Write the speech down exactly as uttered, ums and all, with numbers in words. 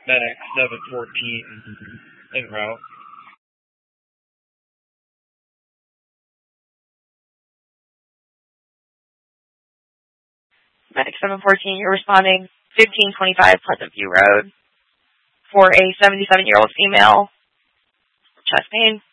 Medic seven fourteen en route. Medic seven fourteen, you're responding fifteen twenty-five Pleasant View Road for a seventy-seven-year-old female, chest pain.